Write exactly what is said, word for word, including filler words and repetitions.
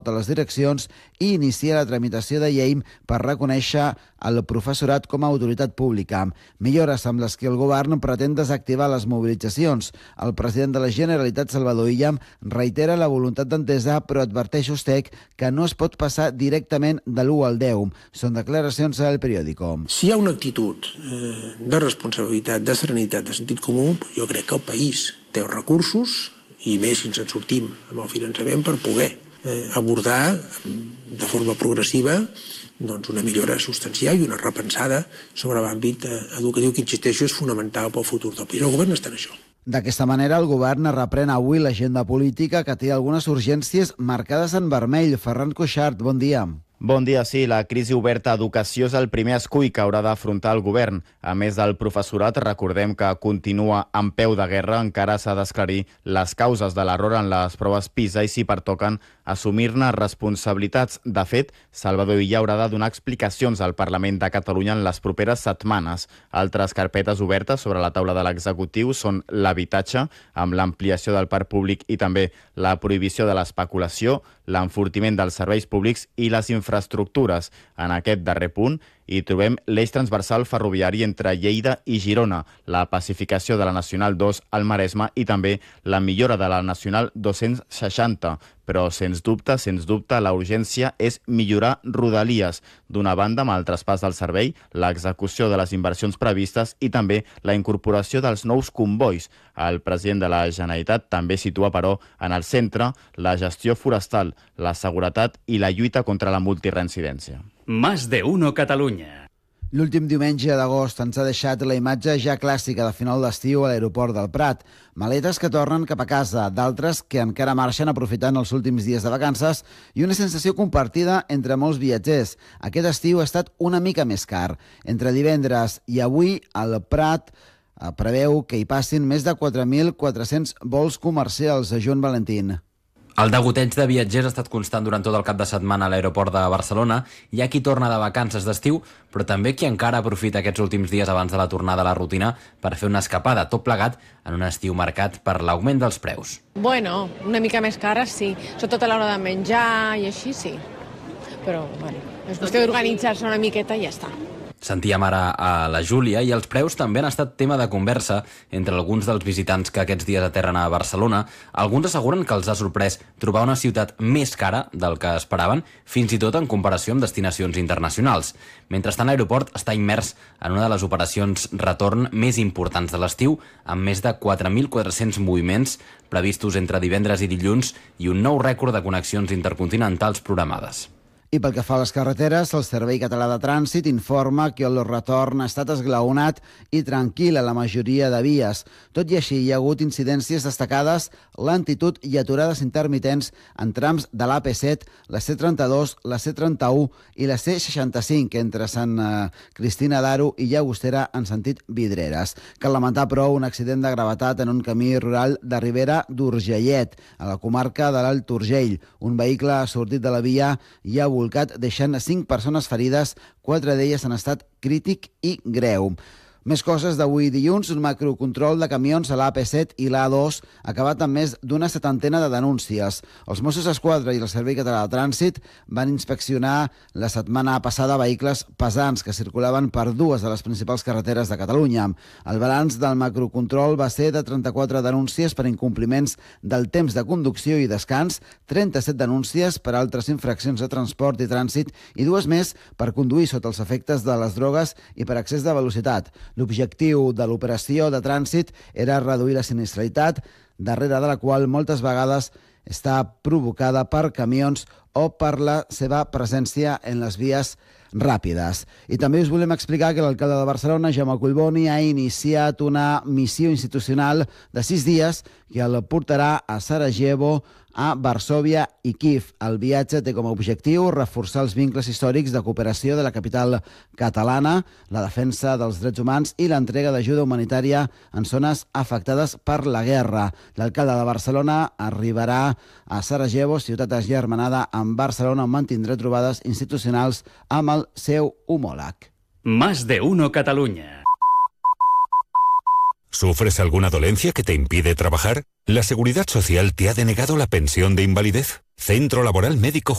de les direccions i inicia la tramitació de llei per reconèixer el professorat com a autoritat pública. Millores amb les que el govern pretén desactivar les mobilitzacions. El president de la Generalitat, Salvador Illa, reitera la voluntat d'entesa, però adverteix Ustec que no es pot passar directament de l'u al deu. Són declaracions al Periódico. Si hi ha una actitud eh, de responsabilitat, de serenitat, de sentit comú, jo crec que el país té els recursos, i més si ens en sortim amb el finançament, per poder Eh, abordar de forma progressiva doncs, una millora substancial i una repensada sobre l'àmbit eh, educatiu, que insisteixo és fonamental pel futur del país. El govern està en això. D'aquesta manera, el govern reprèn avui l'agenda política, que té algunes urgències marcades en vermell. Ferran Cuixart, bon dia. Bon dia, sí. La crisi oberta a educació és el primer escull que haurà d'afrontar el govern. A més del professorat, recordem que continua en peu de guerra. Encara s'ha d'esclarir les causes de l'error en les proves PISA i, si pertoquen, assumir-ne responsabilitats. De fet, Salvador Illa haurà de donar explicacions al Parlament de Catalunya en les properes setmanes. Altres carpetes obertes sobre la taula de l'executiu són l'habitatge, amb l'ampliació del parc públic i també la prohibició de l'especulació, l'enfortiment dels serveis públics i les infraestructures. En aquest darrer punt hi trobem l'eix transversal ferroviari entre Lleida i Girona, la pacificació de la Nacional dos al Maresme i també la millora de la Nacional dos-cents seixanta. Però, sens dubte, sens dubte, la urgència és millorar Rodalies. D'una banda, amb el traspàs del servei, l'execució de les inversions previstes i també la incorporació dels nous convois. El president de la Generalitat també situa, però, en el centre la gestió forestal, la seguretat i la lluita contra la multireincidència. Más de uno Catalunya. L'últim diumenge d'agost ens ha deixat la imatge ja clàssica de final d'estiu a l'aeroport del Prat. Maletes que tornen cap a casa, d'altres que encara marxen aprofitant els últims dies de vacances i una sensació compartida entre molts viatgers. Aquest estiu ha estat una mica més car. Entre divendres i avui, el Prat preveu que hi passin més de quatre mil quatre-cents vols comercials a Joan Valentín. El degoteig de viatgers ha estat constant durant tot el cap de setmana a l'aeroport de Barcelona. Hi ha qui torna de vacances d'estiu, però també qui encara aprofita aquests últims dies abans de la tornada a la rutina per fer una escapada, tot plegat en un estiu marcat per l'augment dels preus. Bueno, una mica més cara, sí. Sobretot a l'hora de menjar i així, sí. Però, bueno, és qüestió d'organitzar-se una miqueta i ja està. Sentíem ara a la Júlia i els preus també han estat tema de conversa entre alguns dels visitants que aquests dies aterren a Barcelona. Alguns asseguren que els ha sorprès trobar una ciutat més cara del que esperaven, fins i tot en comparació amb destinacions internacionals. Mentrestant, l'aeroport està immers en una de les operacions retorn més importants de l'estiu, amb més de quatre mil quatre-cents moviments previstos entre divendres i dilluns i un nou rècord de connexions intercontinentals programades. I pel que fa a les carreteres, el Servei Català de Trànsit informa que el retorn ha estat esglaonat i tranquil a la majoria de vies. Tot i així, hi ha hagut incidències destacades, lentitud i aturades intermitents en trams de l'A P set, la C trenta-dos, la C trenta-u i la C seixanta-cinc entre Sant Cristina d'Aro i Llagostera en sentit Vidreres. Cal lamentar, però, un accident de gravetat en un camí rural de Ribera d'Urgellet, a la comarca de l'Alt Urgell. Un vehicle ha sortit de la via i ha volcat, deixant cinc persones ferides, quatre d'elles en estat crític i greu. Més coses d'avui dilluns, un macrocontrol de camions a l'A P set i l'A dos ha acabat amb més d'una setantena de denúncies. Els Mossos d'Esquadra i el Servei Català de Trànsit van inspeccionar la setmana passada vehicles pesants que circulaven per dues de les principals carreteres de Catalunya. El balanç del macrocontrol va ser de trenta-quatre denúncies per incompliments del temps de conducció i descans, trenta-set denúncies per altres infraccions de transport i trànsit i dues més per conduir sota els efectes de les drogues i per excés de velocitat. L'objectiu de l'operació de trànsit era reduir la sinistralitat, darrere de la qual moltes vegades està provocada per camions o per la seva presència en les vies ràpides. I també us volem explicar que l'alcalde de Barcelona, Jaume Collboni, ha iniciat una missió institucional de sis dies que el portarà a Sarajevo, a Varsòvia i Kíev. El viatge té com a objectiu reforçar els vincles històrics de cooperació de la capital catalana, la defensa dels drets humans i l'entrega d'ajuda humanitària en zones afectades per la guerra. L'alcalde de Barcelona arribarà a Sarajevo, ciutat agermanada amb Barcelona, on mantindrà trobades institucionals amb el seu homòleg. Más de uno Cataluña. ¿Sufres alguna dolencia que te impide trabajar? ¿La Seguridad Social te ha denegado la pensión de invalidez? Centro Laboral Médico